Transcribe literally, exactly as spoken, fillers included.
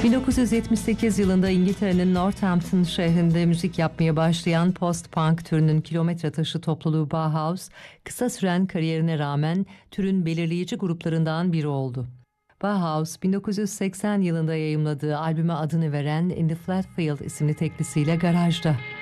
bin dokuz yüz yetmiş sekiz yılında İngiltere'nin Northampton şehrinde müzik yapmaya başlayan post-punk türünün kilometre taşı topluluğu Bauhaus, kısa süren kariyerine rağmen türün belirleyici gruplarından biri oldu. Bauhaus, bin dokuz yüz seksen yılında yayımladığı albüme adını veren In the Flat Field isimli teklisiyle garajda.